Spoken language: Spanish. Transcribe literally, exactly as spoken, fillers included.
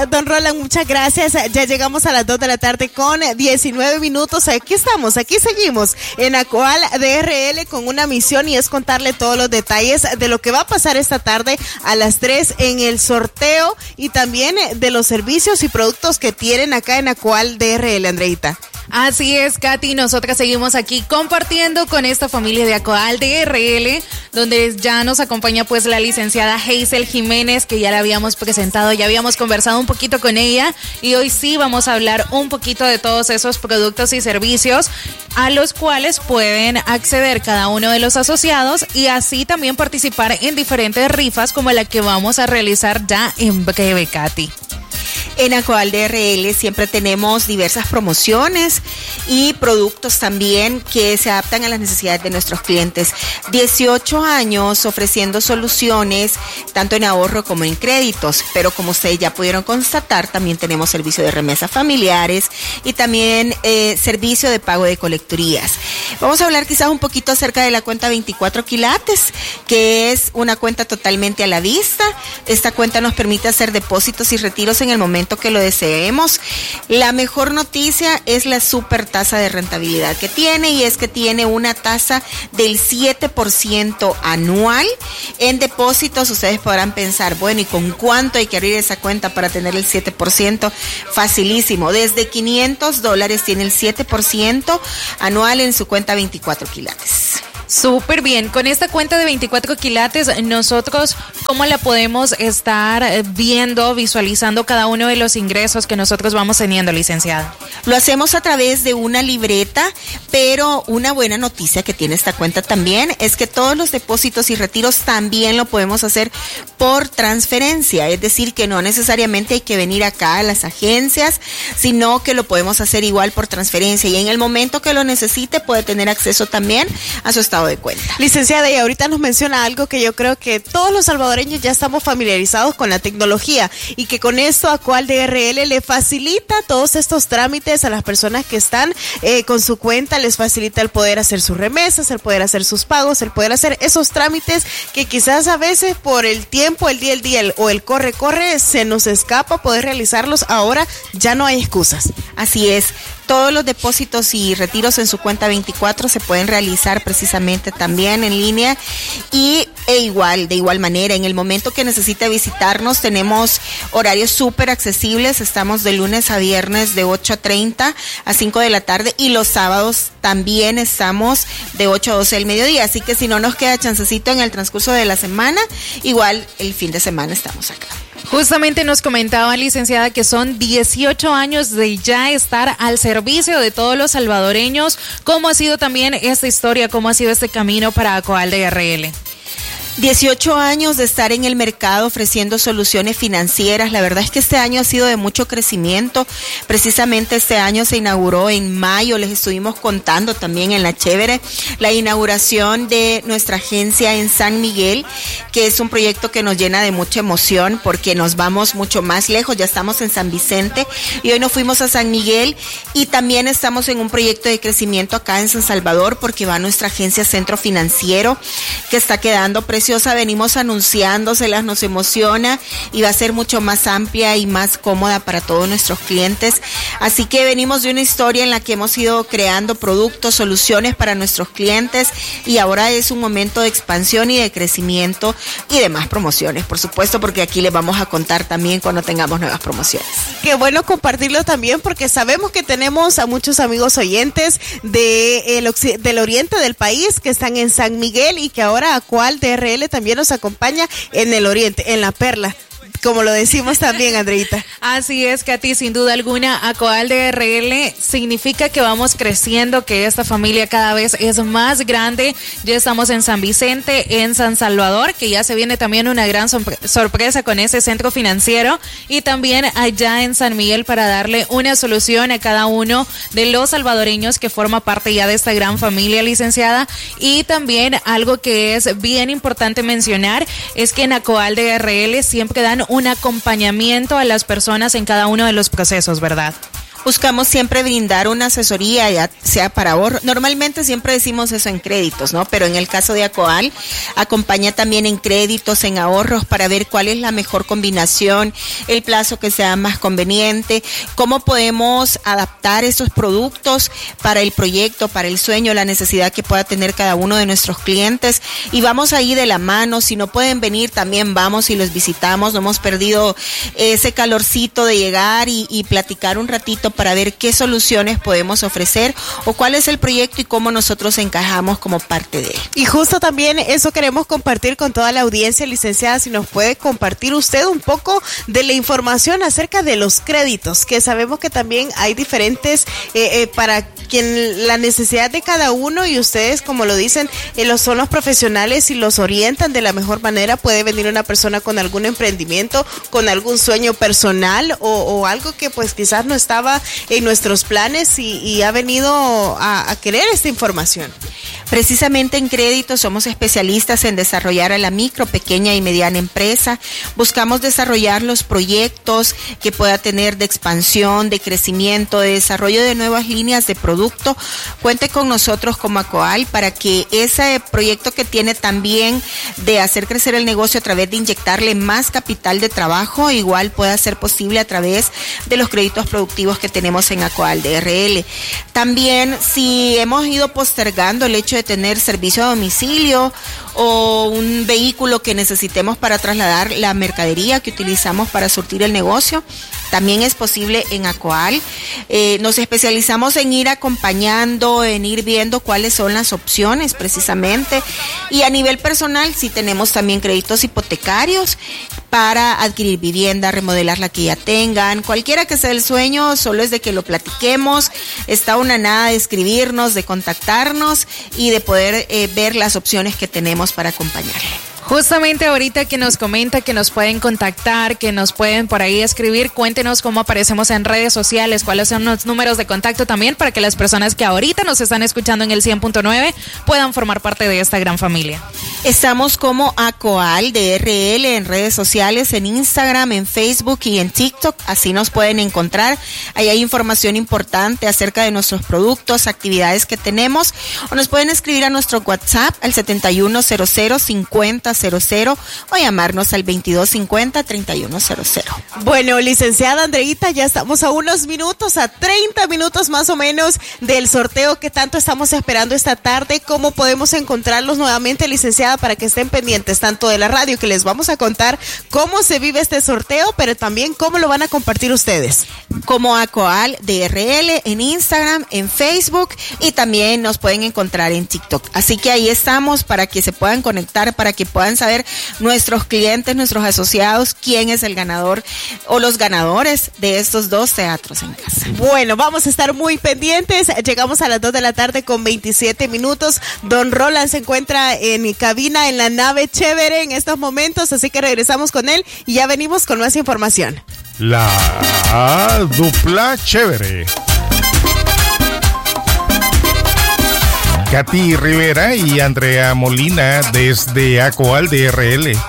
Don Roland, muchas gracias. Ya llegamos a las dos de la tarde con diecinueve minutos. Aquí estamos, aquí seguimos en Acoal D R L con una misión y es contarle todos los detalles de lo que va a pasar esta tarde a las tres en el sorteo y también de los servicios y productos que tienen acá en Acoal D R L, Andreita. Así es, Katy, nosotras seguimos aquí compartiendo con esta familia de Acoal D R L, donde ya nos acompaña pues la licenciada Hazel Jiménez, que ya la habíamos presentado, ya habíamos conversado un poquito con ella y hoy sí vamos a hablar un poquito de todos esos productos y servicios a los cuales pueden acceder cada uno de los asociados y así también participar en diferentes rifas como la que vamos a realizar ya en breve, Katy. En Acoal D R L siempre tenemos diversas promociones y productos también que se adaptan a las necesidades de nuestros clientes. dieciocho años ofreciendo soluciones tanto en ahorro como en créditos, pero como ustedes ya pudieron constatar, también tenemos servicio de remesas familiares y también eh, servicio de pago de colecturías. Vamos a hablar quizás un poquito acerca de la cuenta veinticuatro quilates, que es una cuenta totalmente a la vista. Esta cuenta nos permite hacer depósitos y retiros en el momento que lo deseemos. La mejor noticia es la super tasa de rentabilidad que tiene y es que tiene una tasa del siete por ciento anual en depósitos. Ustedes podrán pensar, bueno, ¿y con cuánto hay que abrir esa cuenta para tener el siete por ciento? Facilísimo, desde quinientos dólares tiene el siete por ciento anual en su cuenta veinticuatro quilates. Súper bien, con esta cuenta de veinticuatro quilates, nosotros, ¿cómo la podemos estar viendo, visualizando cada uno de los ingresos que nosotros vamos teniendo, licenciada? Lo hacemos a través de una libreta, pero una buena noticia que tiene esta cuenta también es que todos los depósitos y retiros también lo podemos hacer por transferencia, es decir, que no necesariamente hay que venir acá a las agencias, sino que lo podemos hacer igual por transferencia y en el momento que lo necesite puede tener acceso también a su estado de cuenta. Licenciada, y ahorita nos menciona algo que yo creo que todos los salvadoreños ya estamos familiarizados con la tecnología y que con esto Acoal D R L le facilita todos estos trámites a las personas que están eh, con su cuenta, les facilita el poder hacer sus remesas, el poder hacer sus pagos, el poder hacer esos trámites que quizás a veces por el tiempo, el día el día el, o el corre corre se nos escapa poder realizarlos. Ahora ya no hay excusas. Así es. Todos los depósitos y retiros en su cuenta veinticuatro se pueden realizar precisamente también en línea y e igual, de igual manera, en el momento que necesite visitarnos tenemos horarios súper accesibles, estamos de lunes a viernes de ocho treinta a cinco de la tarde y los sábados también estamos de ocho a doce del mediodía, así que si no nos queda chancecito en el transcurso de la semana, igual el fin de semana estamos acá. Justamente nos comentaba, licenciada, que son dieciocho años de ya estar al servicio de todos los salvadoreños. ¿Cómo ha sido también esta historia? ¿Cómo ha sido este camino para Acoal D R L? dieciocho años de estar en el mercado ofreciendo soluciones financieras. La verdad es que este año ha sido de mucho crecimiento. Precisamente este año se inauguró en mayo, les estuvimos contando también en La Chévere, la inauguración de nuestra agencia en San Miguel, que es un proyecto que nos llena de mucha emoción porque nos vamos mucho más lejos. Ya estamos en San Vicente y hoy nos fuimos a San Miguel y también estamos en un proyecto de crecimiento acá en San Salvador porque va nuestra agencia Centro Financiero que está quedando preciosa. Venimos anunciándoselas, nos emociona y va a ser mucho más amplia y más cómoda para todos nuestros clientes. Así que venimos de una historia en la que hemos ido creando productos, soluciones para nuestros clientes y ahora es un momento de expansión y de crecimiento y de más promociones, por supuesto, porque aquí les vamos a contar también cuando tengamos nuevas promociones. Qué bueno compartirlo también porque sabemos que tenemos a muchos amigos oyentes de el, del oriente del país que están en San Miguel y que ahora Acoal D R L también nos acompaña en el oriente, en La Perla, como lo decimos también, Andreita. Así es, Katy, sin duda alguna, Acoal D R L significa que vamos creciendo, que esta familia cada vez es más grande. Ya estamos en San Vicente, en San Salvador, que ya se viene también una gran sorpresa con ese centro financiero, y también allá en San Miguel para darle una solución a cada uno de los salvadoreños que forma parte ya de esta gran familia, licenciada. Y también algo que es bien importante mencionar es que en Acoal D R L siempre dan un acompañamiento a las personas en cada uno de los procesos, ¿verdad? Buscamos siempre brindar una asesoría, ya sea para ahorro. Normalmente siempre decimos eso en créditos, ¿no? Pero en el caso de Acoal, acompaña también en créditos, en ahorros, para ver cuál es la mejor combinación, el plazo que sea más conveniente, cómo podemos adaptar esos productos para el proyecto, para el sueño, la necesidad que pueda tener cada uno de nuestros clientes. Y vamos ahí de la mano. Si no pueden venir, también vamos y los visitamos. No hemos perdido ese calorcito de llegar y, y platicar un ratito para ver qué soluciones podemos ofrecer o cuál es el proyecto y cómo nosotros encajamos como parte de él. Y justo también eso queremos compartir con toda la audiencia, licenciada, si nos puede compartir usted un poco de la información acerca de los créditos, que sabemos que también hay diferentes eh, eh, para quien la necesidad de cada uno, y ustedes, como lo dicen, eh, los, son los profesionales y los orientan de la mejor manera. Puede venir una persona con algún emprendimiento, con algún sueño personal o, o algo que pues quizás no estaba en nuestros planes y, y ha venido a, a querer esta información. Precisamente en crédito somos especialistas en desarrollar a la micro, pequeña y mediana empresa. Buscamos desarrollar los proyectos que pueda tener de expansión, de crecimiento, de desarrollo de nuevas líneas de producto. Cuente con nosotros como Acoal para que ese proyecto que tiene también de hacer crecer el negocio a través de inyectarle más capital de trabajo, igual pueda ser posible a través de los créditos productivos que tenemos en Acoal D R L. También, si hemos ido postergando el hecho de tener servicio a domicilio o un vehículo que necesitemos para trasladar la mercadería que utilizamos para surtir el negocio, también es posible en Acoal. Eh, nos especializamos en ir acompañando, en ir viendo cuáles son las opciones precisamente. Y a nivel personal, sí tenemos también créditos hipotecarios para adquirir vivienda, remodelar la que ya tengan, cualquiera que sea el sueño, solo es de que lo platiquemos. Está una nada de escribirnos, de contactarnos y de poder eh, ver las opciones que tenemos para acompañarle. Justamente ahorita que nos comenta que nos pueden contactar, que nos pueden por ahí escribir, cuéntenos cómo aparecemos en redes sociales, cuáles son los números de contacto también para que las personas que ahorita nos están escuchando en el cien punto nueve puedan formar parte de esta gran familia. Estamos como Acoal D R L en redes sociales, en Instagram, en Facebook y en TikTok, así nos pueden encontrar. Ahí hay información importante acerca de nuestros productos, actividades que tenemos, o nos pueden escribir a nuestro WhatsApp al setenta y uno cero cero cincuenta cero cero o llamarnos al veintidós cincuenta treinta y uno cero cero. Bueno, licenciada Andreita, ya estamos a unos minutos, a treinta minutos más o menos del sorteo que tanto estamos esperando esta tarde. ¿Cómo podemos encontrarlos nuevamente, licenciada, para que estén pendientes tanto de la radio, que les vamos a contar cómo se vive este sorteo, pero también cómo lo van a compartir ustedes? Como Acoal D R L en Instagram, en Facebook, y también nos pueden encontrar en TikTok. Así que ahí estamos para que se puedan conectar, para que puedan saber nuestros clientes, nuestros asociados, quién es el ganador o los ganadores de estos dos teatros en casa. Bueno, vamos a estar muy pendientes. Llegamos a las dos de la tarde con veintisiete minutos. Don Roland se encuentra en mi cabina, en la nave chévere en estos momentos, así que regresamos con él y ya venimos con más información. La dupla chévere. Katy Rivera y Andrea Molina desde Acoal D R L.